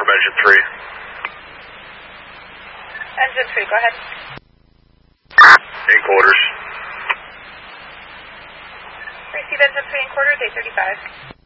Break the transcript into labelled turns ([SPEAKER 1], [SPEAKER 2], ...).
[SPEAKER 1] engine 3.
[SPEAKER 2] Engine 3, go ahead.
[SPEAKER 1] In quarters.
[SPEAKER 2] Receive engine 3 in quarters, 835.